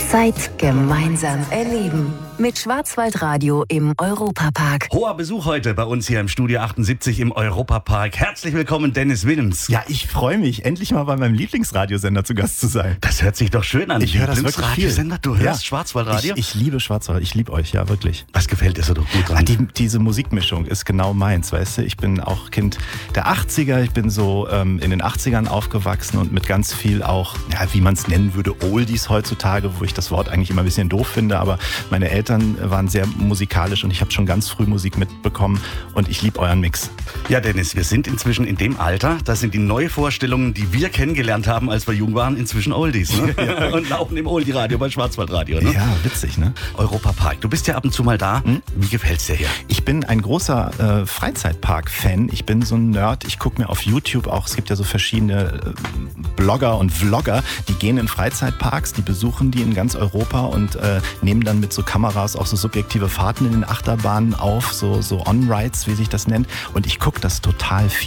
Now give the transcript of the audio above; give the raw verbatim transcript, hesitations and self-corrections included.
Zeit gemeinsam erleben. Mit Schwarzwaldradio im Europapark. Hoher Besuch heute bei uns hier im Studio achtundsiebzig im Europapark. Herzlich willkommen, Dennis Wilms. Ja, ich freue mich, endlich mal bei meinem Lieblingsradiosender zu Gast zu sein. Das hört sich doch schön an. Ich höre das wirklich viel. Du hörst ja. Schwarzwaldradio? Ich, ich liebe Schwarzwald, ich liebe euch, ja wirklich. Was gefällt dir so gut dran? Ah, die, diese Musikmischung ist genau meins, weißt du. Ich bin auch Kind der achtziger, ich bin so ähm, in den achtzigern aufgewachsen und mit ganz viel auch, ja, wie man es nennen würde, Oldies heutzutage, wo ich das Wort eigentlich immer ein bisschen doof finde, aber meine Eltern waren sehr musikalisch und ich habe schon ganz früh Musik mitbekommen und ich liebe euren Mix. Ja, Dennis, wir sind inzwischen in dem Alter, das sind die neuen Vorstellungen, die wir kennengelernt haben, als wir jung waren, inzwischen Oldies. Ne? Ja. Und laufen im Oldie-Radio bei Schwarzwaldradio. Ne? Ja, witzig, ne? Europapark. Du bist ja ab und zu mal da. Hm? Wie gefällt's dir hier? Ich bin ein großer äh, Freizeitpark-Fan. Ich bin so ein Nerd. Ich gucke mir auf YouTube auch, es gibt ja so verschiedene äh, Blogger und Vlogger, die gehen in Freizeitparks, die besuchen die in ganz Europa und äh, nehmen dann mit so Kameras auch so subjektive Fahrten in den Achterbahnen auf, so, so On-Rides, wie sich das nennt. Und ich gucke das total viel.